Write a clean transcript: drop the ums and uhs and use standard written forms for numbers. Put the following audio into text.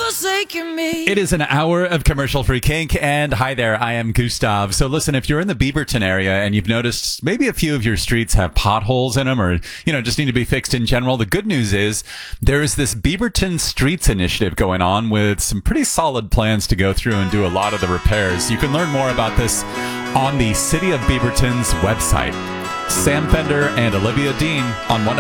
forsaken me. It is an hour of commercial-free kink, and hi there, I am Gustav. So listen, if you're in the Beaverton area and you've noticed maybe a few of your streets have potholes in them or, just need to be fixed in general, the good news is there is this Beaverton Streets initiative going on with some pretty solid plans to go through and do a lot of the repairs. You can learn more about this on the City of Beaverton's website. Sam Fender and Olivia Dean on one.